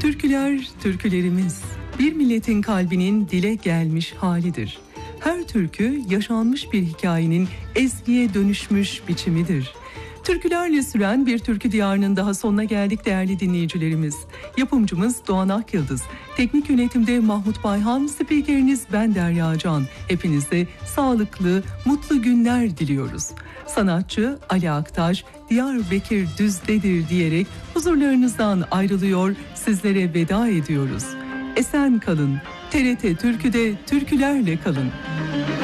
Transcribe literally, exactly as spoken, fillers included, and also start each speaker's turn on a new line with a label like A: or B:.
A: Türküler, türkülerimiz bir milletin kalbinin dile gelmiş halidir. Her türkü yaşanmış bir hikayenin ezgiye dönüşmüş biçimidir. Türkülerle süren bir türkü diyarının daha sonuna geldik değerli dinleyicilerimiz. Yapımcımız Doğan Akyıldız, teknik yönetimde Mahmut Bayhan, spikeriniz ben Derya Can. Hepinize sağlıklı, mutlu günler diliyoruz. Sanatçı Ali Aktaş, Diyarbakır Düz'dedir diyerek huzurlarınızdan ayrılıyor, sizlere veda ediyoruz. Esen kalın, T R T Türkü'de türkülerle kalın.